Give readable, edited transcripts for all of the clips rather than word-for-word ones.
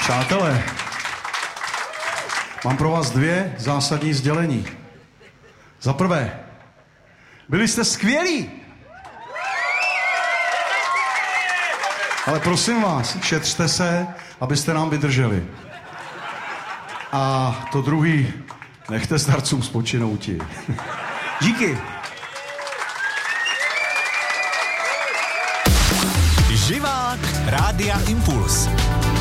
Přátelé, mám pro vás 2 zásadní sdělení. Za prvé, byli jste skvělí. Ale prosím vás, šetřte se, abyste nám vydrželi. A to druhý, nechte starcům spočinouti. Díky. Živák Rádia Impuls.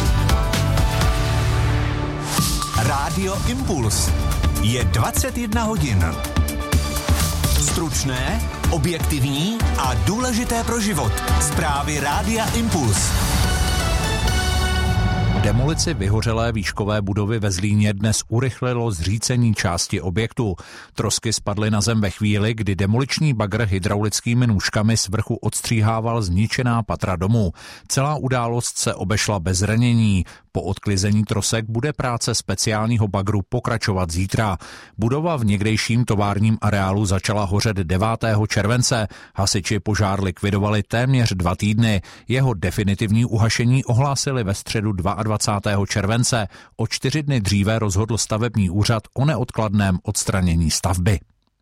Rádio Impuls. Je 21 hodin. Stručné, objektivní a důležité pro život. Zprávy Rádia Impuls. Demolici vyhořelé výškové budovy ve Zlíně dnes urychlilo zřícení části objektu. Trosky spadly na zem ve chvíli, kdy demoliční bagr hydraulickými nůžkami z vrchu odstříhával zničená patra domu. Celá událost se obešla bez ranění. Po odklizení trosek bude práce speciálního bagru pokračovat zítra. Budova v někdejším továrním areálu začala hořet 9. července. Hasiči požár likvidovali téměř 2 týdny. Jeho definitivní uhašení ohlásili ve středu 22. července. O 4 dny dříve rozhodl stavební úřad o neodkladném odstranění stavby.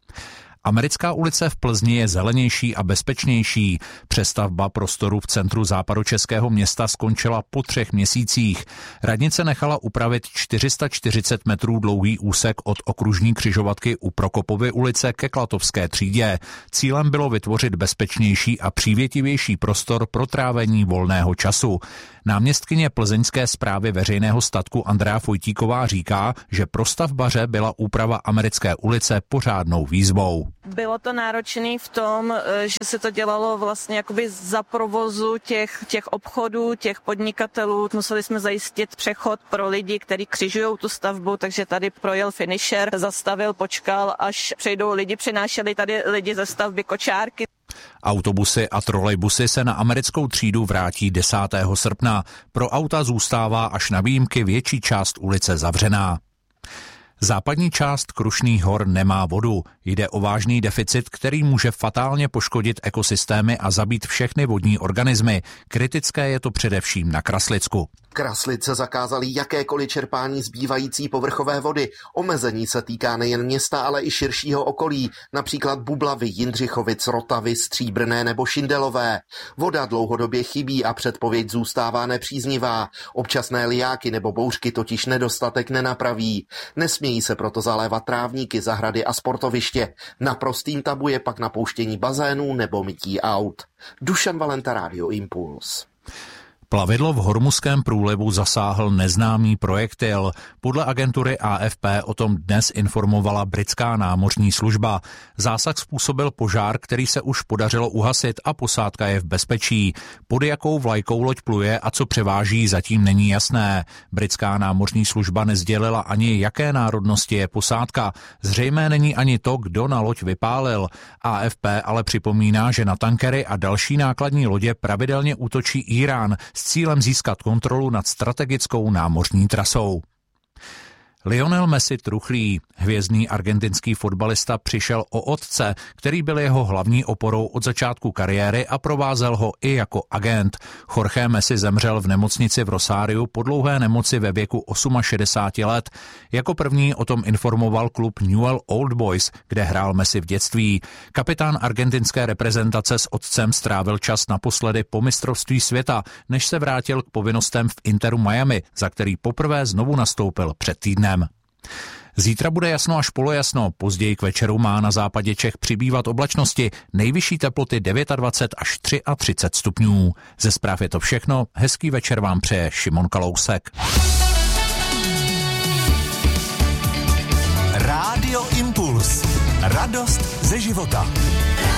Americká ulice v Plzni je zelenější a bezpečnější. Přestavba prostoru v centru západočeského města skončila po 3 měsících. Radnice nechala upravit 440 metrů dlouhý úsek od okružní křižovatky u Prokopovy ulice ke Klatovské třídě. Cílem bylo vytvořit bezpečnější a přívětivější prostor pro trávení volného času. Náměstkyně plzeňské správy veřejného statku Andrea Fojtíková říká, že pro stavbaře byla úprava Americké ulice pořádnou výzvou. Bylo to náročné v tom, že se to dělalo vlastně jakoby za provozu těch obchodů, těch podnikatelů. Museli jsme zajistit přechod pro lidi, kteří křižují tu stavbu, takže tady projel finisher, zastavil, počkal, až přejdou lidi, přinášeli tady lidi ze stavby kočárky. Autobusy a trolejbusy se na Americkou třídu vrátí 10. srpna. Pro auta zůstává až na výjimky větší část ulice zavřená. Západní část Krušných hor nemá vodu. Jde o vážný deficit, který může fatálně poškodit ekosystémy a zabít všechny vodní organismy. Kritické je to především na Kraslicku. Kraslice zakázali jakékoliv čerpání zbývající povrchové vody. Omezení se týká nejen města, ale i širšího okolí, například Bublavy, Jindřichovic, Rotavy, Stříbrné nebo Šindelové. Voda dlouhodobě chybí a předpověď zůstává nepříznivá. Občasné lijáky nebo bouřky totiž nedostatek nenapraví. Nesmějí se proto zalévat trávníky, zahrady a sportoviště. Naprostým tabu je pak napouštění bazénů nebo mytí aut. Dušan Valenta, Rádio Impuls. Plavidlo v Hormuzském průlivu zasáhl neznámý projektil. Podle agentury AFP o tom dnes informovala britská námořní služba. Zásah způsobil požár, který se už podařilo uhasit a posádka je v bezpečí. Pod jakou vlajkou loď pluje a co převáží, zatím není jasné. Britská námořní služba nesdělila ani jaké národnosti je posádka. Zřejmé není ani to, kdo na loď vypálil. AFP ale připomíná, že na tankery a další nákladní lodě pravidelně útočí Írán s cílem získat kontrolu nad strategickou námořní trasou. Lionel Messi truchlí. Hvězdný argentinský fotbalista přišel o otce, který byl jeho hlavní oporou od začátku kariéry a provázel ho i jako agent. Jorge Messi zemřel v nemocnici v Rosáriu po dlouhé nemoci ve věku 68 let. Jako první o tom informoval klub Newell's Old Boys, kde hrál Messi v dětství. Kapitán argentinské reprezentace s otcem strávil čas naposledy po mistrovství světa, než se vrátil k povinnostem v Interu Miami, za který poprvé znovu nastoupil před týdnem. Zítra bude jasno až polojasno, později k večeru má na západě Čech přibývat oblačnosti, nejvyšší teploty 29 až 33 stupňů. Ze zpráv je to všechno, hezký večer vám přeje Šimon Kalousek. Rádio Impuls. Radost ze života.